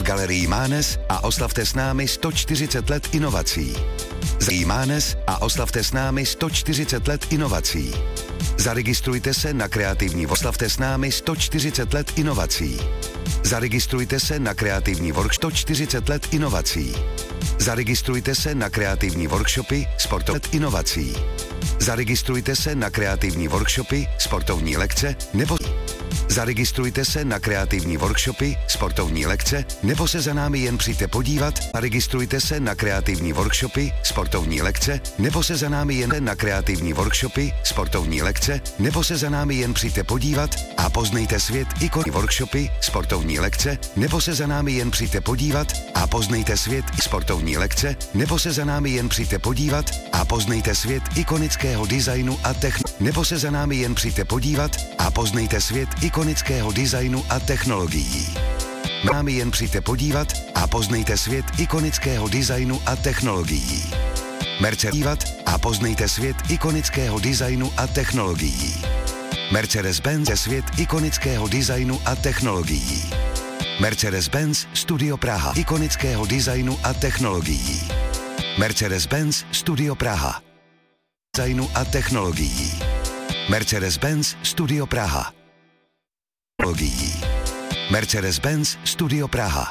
Galerii Mánes a oslavte s námi 140 let inovací. Galerii Mánes a oslavte s námi 140 let inovací. Zaregistrujte se na kreativní oslavte s námi 140 let inovací. Zaregistrujte se na kreativní workshop 140 let inovací. Zaregistrujte se na kreativní workshopy sportovní inovací. Zaregistrujte se na kreativní workshopy, sportovní lekce nebo zaregistrujte se na kreativní workshopy, sportovní lekce nebo se za námi jen přijďte podívat. Zaregistrujte se na kreativní workshopy, sportovní lekce nebo se za námi jen na kreativní workshopy, sportovní lekce nebo se za námi jen přijďte podívat a poznejte svět ikony workshopy, sportovní lekce nebo se za námi jen přijďte podívat a poznejte svět sportovní lekce nebo se za námi jen přijďte podívat a poznejte svět ikonického designu a nebo se za námi jen přijďte podívat a poznejte svět ikonického designu a technologií. Námi jen přijďte podívat a poznejte svět ikonického designu a technologií. Mercedes a poznejte svět ikonického designu a technologií. Mercedes-Benz je svět ikonického designu a technologií. Mercedes-Benz Studio Praha ikonického designu a technologií. Mercedes-Benz Studio Praha designu a technologií. Mercedes-Benz Studio Praha technologií. Mercedes-Benz Studio Praha.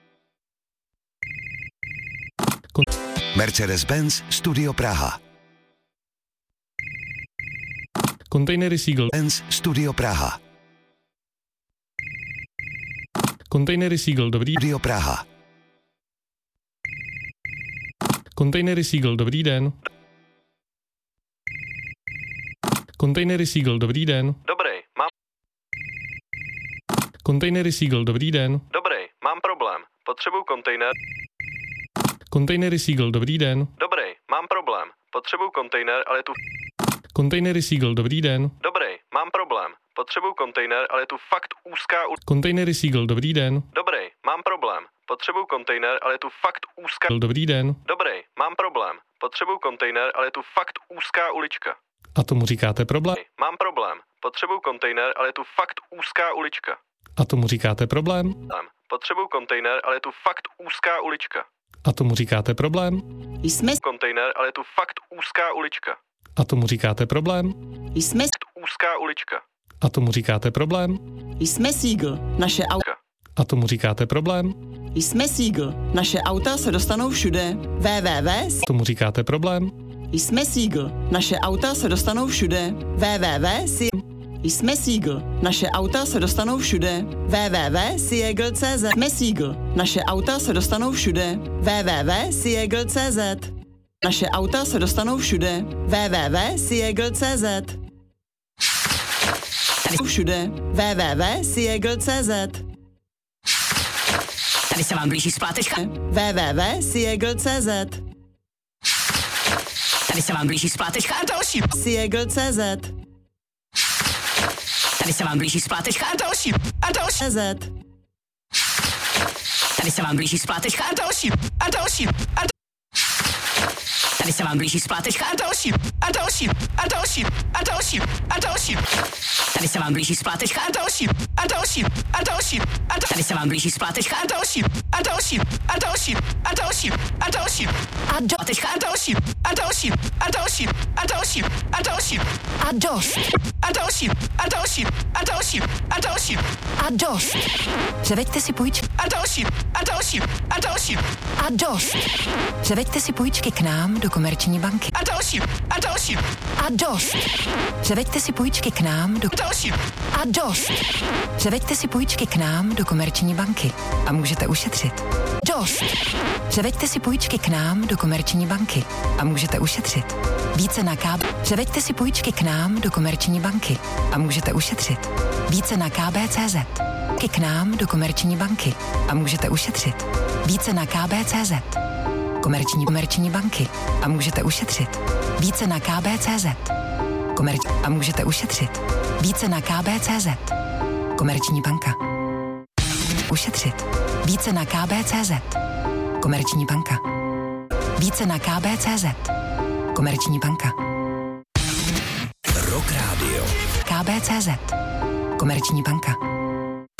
Mercedes-Benz Studio Praha. Kontejnery Siegel. Benz Studio Praha. Kontejnery Siegel, dobrý. Studio Praha. Kontejnery Siegel, dobrý den. Kontejnery Siegel, dobrý den. Dobrý, mám... Kontejnery Siegel, dobrý den. Dobrý, mám problém. Potřebuju kontejner. Kontejnery Siegel, dobrý den. Dobrý, mám problém. Potřebuju kontejner, ale tu... Kontejnery Siegel, dobrý den. Dobrý, mám problém. Potřebuju kontejner, ale je tu fakt úzká... Kontejnery Siegel, dobrý den. Dobrý, mám problém. Potřebuju kontejner, ale je tu fakt úzká... Dobrý den. Dobrý, mám problém. Potřebuju kontejner, ale je tu fakt úzká ulička. A tomu říkáte problém? Mám problém. Potřebuju kontejner, ale je tu fakt úzká ulička. A tomu říkáte problém? Potřebuju kontejner, ale je tu fakt úzká ulička. A tomu říkáte problém? Jsme kontejner, ale je tu fakt úzká ulička. A tomu říkáte problém? Jsme Úzká ulička. A tomu říkáte problém? Jsme Siegel, naše auta. A tomu říkáte problém? Jsme Siegel, naše auta se dostanou všude. www. Tomu říkáte problém? Jsme Siegel, naše auta se dostanou všude. www. Jsme Siegel, naše auta se dostanou všude. www.siegel.cz. Jsme Siegel, naše auta se dostanou všude. www.siegel.cz. Naše auta se dostanou všude. www.siegel.cz. Všude. www.siegel.cz. Tady se vám blíží splátečka. www.siegel.cz. Tady se vám blíží splátečka a další. Siegel.cz. Tady se vám blíží splátečka a další. A další. CZ. Tady se vám blíží splátečka a další. A další. Tady se vám blíží splátečka a další. A další. A další. A další. A další. Tady se vám blíží splátečka a další. A další. A další. A tady se vám blíží splátečka a další. A další. A další. A další. A další. A do tečka a další. A další. A další. A další. A další. A dost. A další. A další. A další. A další. A dost. Převeďte si půjčky. A další. A další. A další. A dost. Převeďte si půjčky k nám do Komerční banky. A další. A další. A dost. Převeďte si půjčky k nám do další. A dost. Převeďte si půjčky k nám do Komerční banky a můžete ušetřit. Dost. Převeďte si půjčky k nám do Komerční banky a můžete ušetřit. Více na KB. Převeďte si půjčky k nám do Komerční banky a můžete ušetřit. Více na KB.cz. K nám do Komerční banky a můžete ušetřit. Více na KB.cz. Komerční banky a můžete ušetřit. Více na KB.cz. A můžete ušetřit. Více na KB.cz. Komerční banka. Ušetřit. Více na KB.cz. Komerční banka. Více na KB.cz. Komerční banka. Rock Radio. KB.cz. Komerční banka.